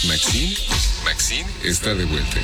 Maxine está de vuelta.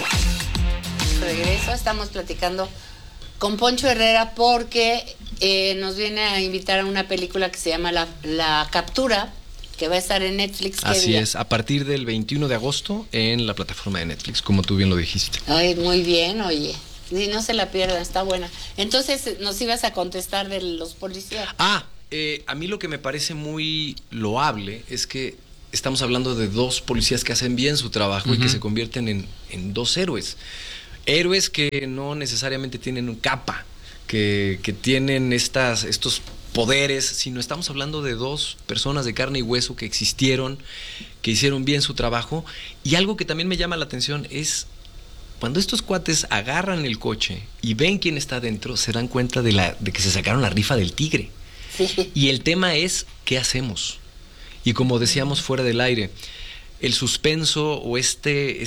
Regreso, estamos platicando con Poncho Herrera porque nos viene a invitar a una película que se llama La Captura, que va a estar en Netflix. Así es, a partir del 21 de agosto en la plataforma de Netflix, como tú bien lo dijiste. Ay, muy bien, oye. Sí, no se la pierdan, está buena. Entonces, nos ibas a contestar de los policías. A mí lo que me parece muy loable es que estamos hablando de dos policías que hacen bien su trabajo y que se convierten en dos héroes. Héroes que no necesariamente tienen un capa, que tienen estos poderes, sino estamos hablando de dos personas de carne y hueso que existieron, que hicieron bien su trabajo. Y algo que también me llama la atención es cuando estos cuates agarran el coche y ven quién está dentro, se dan cuenta de que se sacaron la rifa del tigre. Sí. Y el tema es, ¿qué hacemos? Y como decíamos fuera del aire, el suspenso o este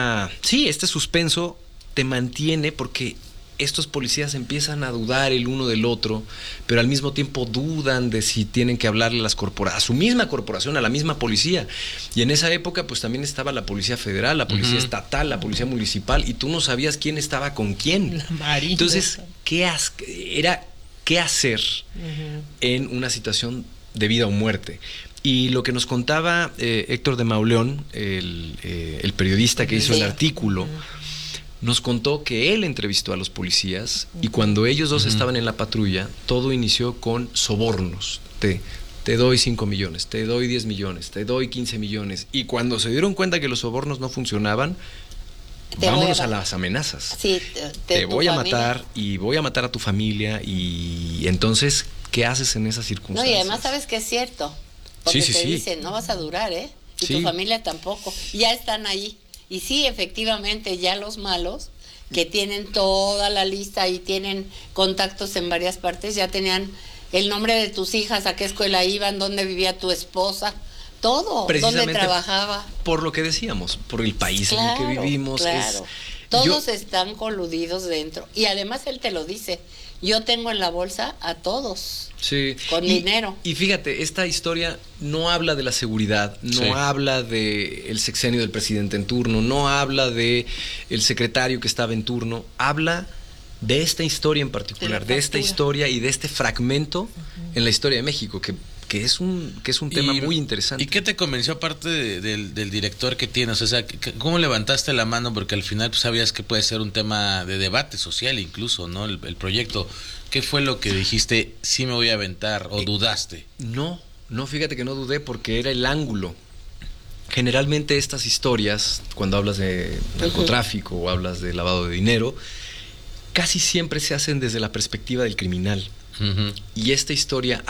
suspenso te mantiene porque estos policías empiezan a dudar el uno del otro, pero al mismo tiempo dudan de si tienen que hablarle a su misma corporación, a la misma policía. Y en esa época pues también estaba la policía federal, la policía estatal, la policía municipal, y tú no sabías quién estaba con quién. Entonces, ¿qué hacer en una situación de vida o muerte? Y lo que nos contaba Héctor de Mauleón, el periodista que hizo el artículo, nos contó que él entrevistó a los policías y cuando ellos dos estaban en la patrulla, todo inició con sobornos. Te doy 5 millones, te doy 10 millones, te doy 15 millones. Y cuando se dieron cuenta que los sobornos no funcionaban, vámonos a las amenazas. Sí, te voy a matar y voy a matar a tu familia. Y entonces, ¿qué haces en esas circunstancias? No, y además sabes que es cierto. Porque te dicen, no vas a durar, ¿eh? Y tu familia tampoco. Ya están ahí. Y sí, efectivamente, ya los malos, que tienen toda la lista y tienen contactos en varias partes, ya tenían el nombre de tus hijas, a qué escuela iban, dónde vivía tu esposa, todo, dónde trabajaba. Por lo que decíamos, por el país en el que vivimos. Claro. Todos están coludidos dentro. Y además él te lo dice, yo tengo en la bolsa a todos. Sí. Con dinero. Y fíjate, esta historia no habla de la seguridad, no habla de el sexenio del presidente en turno, no habla de el secretario que estaba en turno, habla de esta historia en particular, de esta historia y de este fragmento en la historia de México, que es un tema muy interesante. ¿Y qué te convenció aparte del director que tienes? O sea, ¿cómo levantaste la mano? Porque al final pues, sabías que puede ser un tema de debate social incluso, ¿no? El proyecto. ¿Qué fue lo que dijiste, sí me voy a aventar, o dudaste? No, fíjate que no dudé porque era el ángulo. Generalmente estas historias, cuando hablas de narcotráfico o hablas de lavado de dinero, casi siempre se hacen desde la perspectiva del criminal. Y esta historia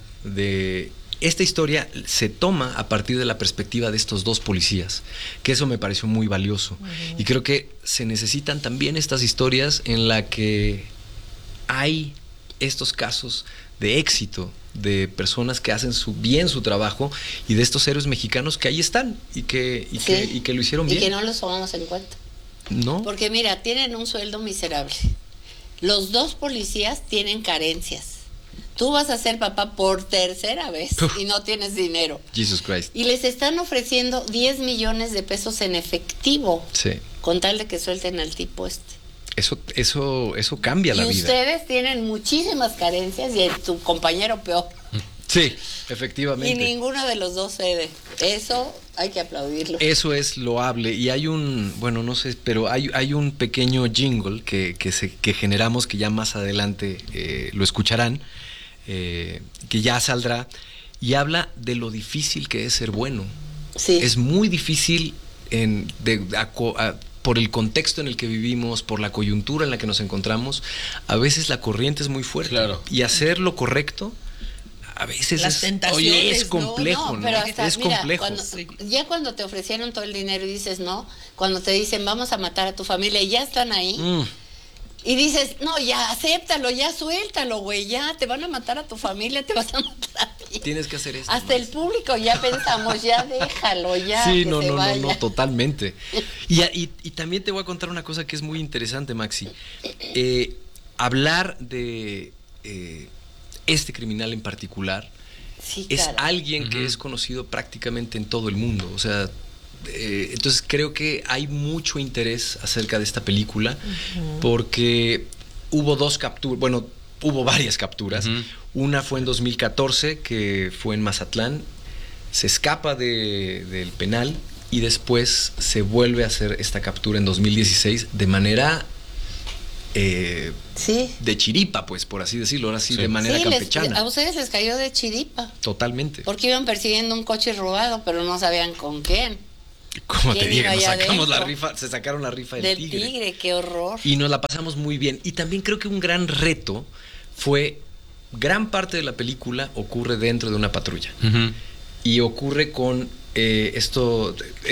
se toma a partir de la perspectiva de estos dos policías, que eso me pareció muy valioso. Y creo que se necesitan también estas historias en la que hay estos casos de éxito de personas que hacen bien su trabajo y de estos héroes mexicanos que ahí están y que lo hicieron bien. Y que no los tomamos en cuenta. No. Porque mira, tienen un sueldo miserable. Los dos policías tienen carencias. Tú vas a ser papá por tercera vez y no tienes dinero. Jesus Christ. Y les están ofreciendo 10 millones de pesos en efectivo. Sí. Con tal de que suelten al tipo Eso cambia la vida. Y ustedes tienen muchísimas carencias y tu compañero peor. Sí, efectivamente. Y ninguno de los dos cede. Eso hay que aplaudirlo. Eso es loable. Y hay no sé, pero hay un pequeño jingle que generamos, que ya más adelante lo escucharán, que ya saldrá, y habla de lo difícil que es ser bueno. Sí. Es muy difícil por el contexto en el que vivimos, por la coyuntura en la que nos encontramos. A veces la corriente es muy fuerte. Claro. Y hacer lo correcto a veces es complejo, ¿no? Pero hasta, es mira, complejo. Cuando te ofrecieron todo el dinero y dices no, cuando te dicen vamos a matar a tu familia y ya están ahí, y dices, no, ya acéptalo, ya suéltalo, güey, ya te van a matar a tu familia, te vas a matar a ti. Tienes que hacer esto. Hasta el público ya pensamos, ya déjalo, ya. Sí, que no, totalmente. Y también te voy a contar una cosa que es muy interesante, Maxi. Hablar de este criminal en particular, sí, es claro. alguien que es conocido prácticamente en todo el mundo. O sea, Entonces creo que hay mucho interés acerca de esta película, porque hubo hubo varias capturas. Una fue en 2014, que fue en Mazatlán, se escapa del penal y después se vuelve a hacer esta captura en 2016 de manera de chiripa, pues, por así decirlo, ahora sí, de manera campechana. A ustedes les cayó de chiripa. Totalmente. Porque iban persiguiendo un coche robado, pero no sabían con quién. Como te digo, se sacaron la rifa del tigre, qué horror. Y nos la pasamos muy bien. Y también creo que un gran reto fue, gran parte de la película ocurre dentro de una patrulla. Y ocurre con estos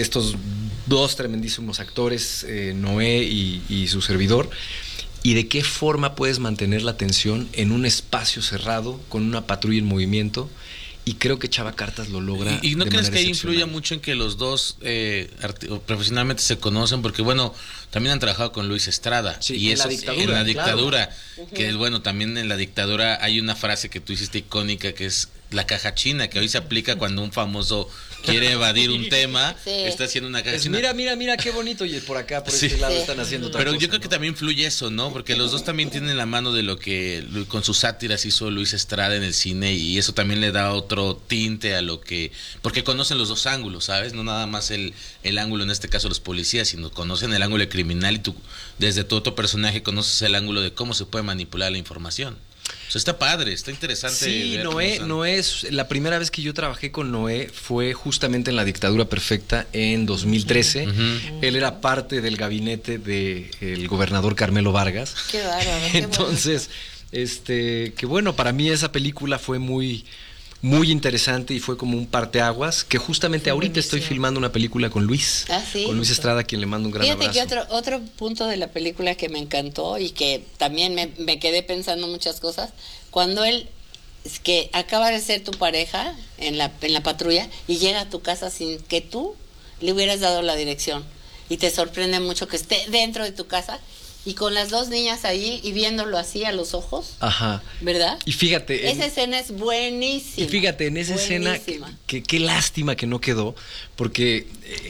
dos tremendísimos actores, Noé y su servidor. Y de qué forma puedes mantener la atención en un espacio cerrado con una patrulla en movimiento. Y creo que Chava Cartas lo logra. ¿Y no crees que ahí influya mucho en que los dos profesionalmente se conocen? Porque, bueno, también han trabajado con Luis Estrada. Sí, y eso en la dictadura. Claro. Que, bueno, también en la dictadura hay una frase que tú hiciste icónica, que es la caja china, que hoy se aplica cuando un famoso quiere evadir un tema, está haciendo una caja china. Mira qué bonito, y por acá, por este lado están haciendo otra Pero cosa, yo creo que también influye eso, ¿no? Porque los dos también tienen la mano de lo que con sus sátiras hizo Luis Estrada en el cine, y eso también le da otro tinte a lo que... Porque conocen los dos ángulos, ¿sabes? No nada más el ángulo, en este caso los policías, sino conocen el ángulo criminal, y tú, desde tu otro personaje, conoces el ángulo de cómo se puede manipular la información. O sea, está padre, está interesante. Sí, Noé es la primera vez que yo trabajé con Noé fue justamente en La Dictadura Perfecta en 2013. Él era parte del gabinete del gobernador Carmelo Vargas. Qué bárbaro. Entonces, que bueno, para mí esa película fue muy interesante y fue como un parteaguas, que justamente ahorita estoy filmando una película con Luis. Con Luis Estrada, a quien le mando un gran abrazo. Fíjate que otro punto de la película que me encantó y que también me quedé pensando muchas cosas, cuando él, que acaba de ser tu pareja en la patrulla y llega a tu casa sin que tú le hubieras dado la dirección, y te sorprende mucho que esté dentro de tu casa y con las dos niñas ahí y viéndolo así a los ojos. Ajá. ¿Verdad? Y fíjate. Esa escena es buenísima. Y fíjate, en esa escena, qué lástima que no quedó, porque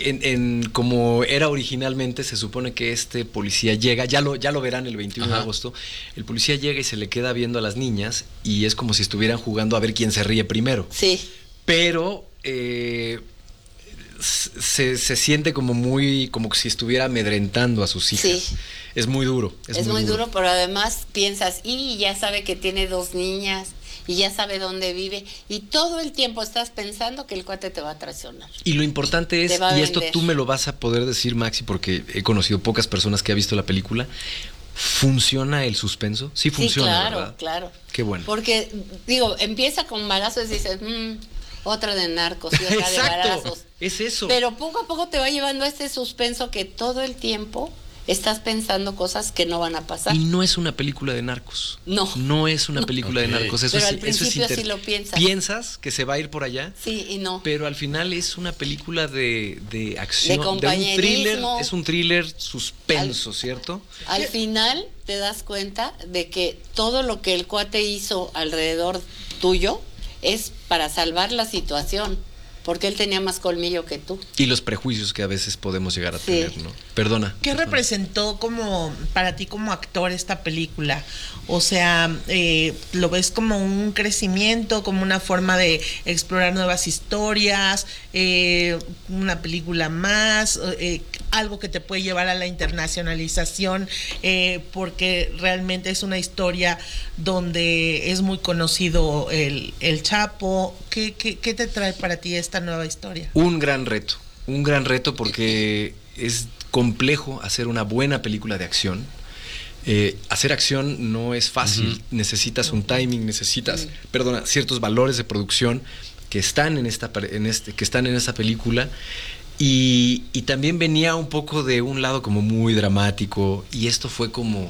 como era originalmente, se supone que este policía llega, ya lo verán el 21 de agosto, el policía llega y se le queda viendo a las niñas, y es como si estuvieran jugando a ver quién se ríe primero. Sí. Pero... se siente como si estuviera amedrentando a sus hijas. Sí. Es muy duro. Es muy duro, pero además piensas, y ya sabe que tiene 2 niñas, y ya sabe dónde vive, y todo el tiempo estás pensando que el cuate te va a traicionar. Y lo importante es, y esto tú me lo vas a poder decir, Maxi, porque he conocido pocas personas que han visto la película, ¿funciona el suspenso? Sí funciona, sí, claro, ¿verdad? Claro. Qué bueno. Porque, empieza con balazos y dices, otra de narcos y otra de balazos. Es eso. Pero poco a poco te va llevando a este suspenso que todo el tiempo estás pensando cosas que no van a pasar. Y no es una película de narcos. No es una película de narcos. Eso pero al principio sí lo piensas. Piensas que se va a ir por allá. Sí, y no. Pero al final es una película de acción. De compañerismo. De un thriller, es un thriller suspenso, ¿cierto? Al final te das cuenta de que todo lo que el cuate hizo alrededor tuyo es para salvar la situación, porque él tenía más colmillo que tú. Y los prejuicios que a veces podemos llegar a tener, ¿no? Perdona. ¿Qué representó para ti como actor esta película? O sea, ¿lo ves como un crecimiento, como una forma de explorar nuevas historias, una película más, algo que te puede llevar a la internacionalización, porque realmente es una historia donde es muy conocido el Chapo? ¿Qué te trae para ti esta nueva historia? Un gran reto porque es complejo hacer una buena película de acción. Hacer acción no es fácil, necesitas un timing, necesitas, ciertos valores de producción que están en esta película, y también venía un poco de un lado como muy dramático, y esto fue como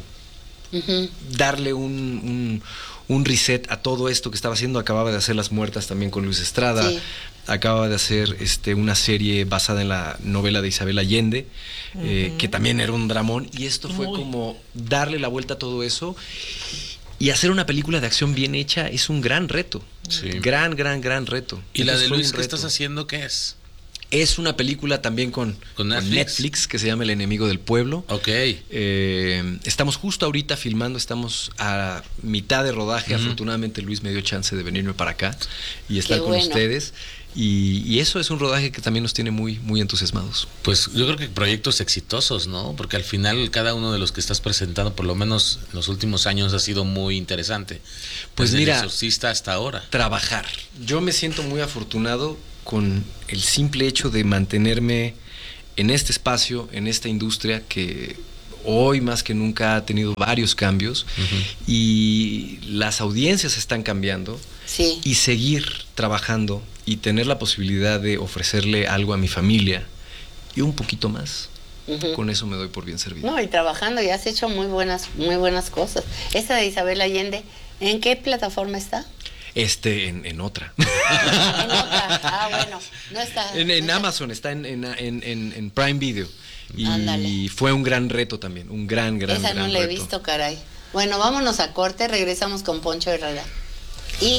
darle un reset a todo esto que estaba haciendo. Acababa de hacer Las Muertas también con Luis Estrada. Sí. Acaba de hacer una serie basada en la novela de Isabel Allende, que también era un dramón, y esto fue como darle la vuelta a todo eso, y hacer una película de acción bien hecha es un gran reto. Sí. Gran reto. ¿Y la de Luis que estás haciendo qué es? Es una película también con Netflix que se llama El enemigo del pueblo. Ok. Estamos justo ahorita filmando, estamos a mitad de rodaje. Afortunadamente Luis me dio chance de venirme para acá y estar con ustedes. Y eso es un rodaje que también nos tiene muy, muy entusiasmados. Pues yo creo que proyectos exitosos, ¿no? Porque al final cada uno de los que estás presentando, por lo menos en los últimos años, ha sido muy interesante. Pues desde mira, El Exorcista hasta ahora. Trabajar. Yo me siento muy afortunado con el simple hecho de mantenerme en este espacio, en esta industria que hoy más que nunca ha tenido varios cambios y las audiencias están cambiando. Sí. Y seguir trabajando y tener la posibilidad de ofrecerle algo a mi familia y un poquito más. Con eso me doy por bien servido. No, y trabajando y has hecho muy buenas cosas. Esta de Isabel Allende, ¿en qué plataforma está? En otra. En otra. Bueno, no está. En Amazon, está en Prime Video. Y Ándale. fue un gran reto también, un gran Esa no la he reto. visto, caray. Bueno, vámonos a corte, regresamos con Poncho Herrera.